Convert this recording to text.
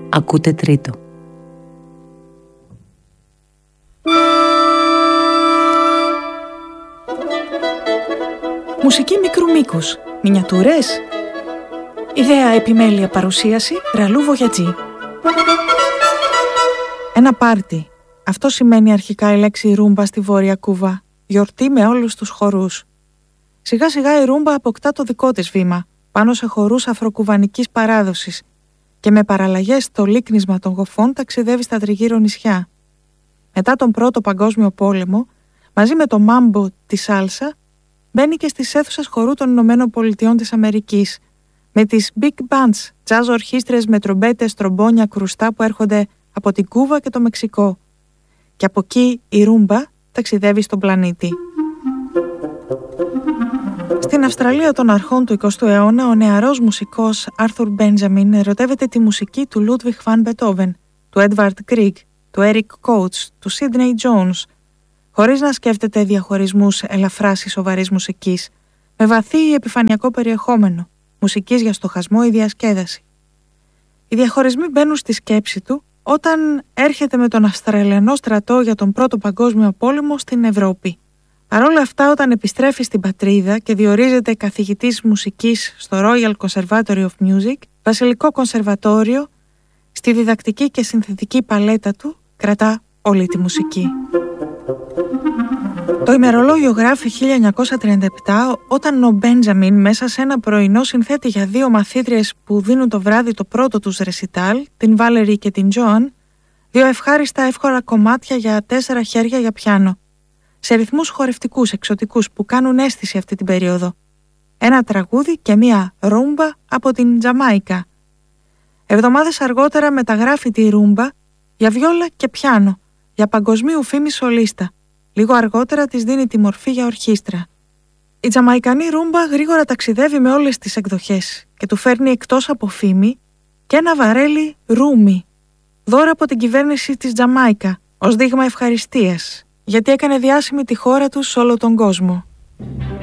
Ακούτε Τρίτο. Μουσική μικρού μήκους. Μινιατούρες. Ιδέα, επιμέλεια, παρουσίαση Ραλού Βογιατζή. Ένα πάρτι. Αυτό σημαίνει αρχικά η λέξη ρούμπα στη Βόρεια Κούβα. Γιορτή με όλους τους χορούς. Σιγά σιγά η ρούμπα αποκτά το δικό της βήμα, πάνω σε χορούς αφροκουβανικής παράδοσης και με παραλλαγές στο λίκνισμα των γοφών ταξιδεύει στα τριγύρω νησιά. Μετά τον Πρώτο Παγκόσμιο Πόλεμο, μαζί με το μάμπο τη σάλσα, μπαίνει και στις αίθουσες χορού των Ηνωμένων Πολιτειών της Αμερικής, με τις big bands, jazz ορχήστρες με τρομπέτες, τρομπόνια, κρουστά που έρχονται από την Κούβα και το Μεξικό. Και από εκεί η ρούμπα ταξιδεύει στον πλανήτη. Στην Αυστραλία των αρχών του 20ου αιώνα, ο νεαρός μουσικός Άρθουρ Μπέντζαμιν ερωτεύεται τη μουσική του Λούντβιχ Βαν Μπετόβεν, του Έντβαρντ Γκριγκ, του Έρικ Κόουτς, του Σίντνεϊ Τζόνς, χωρίς να σκέφτεται διαχωρισμούς ελαφράς ή σοβαρής μουσικής, με βαθύ ή επιφανειακό περιεχόμενο, μουσικής για στοχασμό ή διασκέδαση. Οι διαχωρισμοί μπαίνουν στη σκέψη του όταν έρχεται με τον Αυστραλιανό στρατό για τον Πρώτο Παγκόσμιο Πόλεμο στην Ευρώπη. Παρ' όλα αυτά, όταν επιστρέφει στην πατρίδα και διορίζεται καθηγητής μουσικής στο Royal Conservatory of Music, βασιλικό κονσερβατόριο, στη διδακτική και συνθετική παλέτα του κρατά όλη τη μουσική. Το ημερολόγιο γράφει 1937, όταν ο Μπέντζαμιν μέσα σε ένα πρωινό συνθέτει για δύο μαθήτριες που δίνουν το βράδυ το πρώτο τους ρεσιτάλ, την Βάλερη και την Τζόαν, δύο ευχάριστα εύκολα κομμάτια για 4 χέρια για πιάνο, σε ρυθμούς χορευτικούς, εξωτικούς που κάνουν αίσθηση αυτή την περίοδο. Ένα τραγούδι και μία ρούμπα από την Τζαμάικα. Εβδομάδες αργότερα μεταγράφει τη ρούμπα για βιόλα και πιάνο, για παγκοσμίου φήμη σολίστα. Λίγο αργότερα της δίνει τη μορφή για ορχήστρα. Η τζαμαϊκανή ρούμπα γρήγορα ταξιδεύει με όλες τις εκδοχές και του φέρνει εκτός από φήμη και ένα βαρέλι ρούμι, δώρα από την κυβέρνηση της Τζαμάικα, ως δείγμα ευχαριστίας, γιατί έκανε διάσημη τη χώρα του σε όλο τον κόσμο.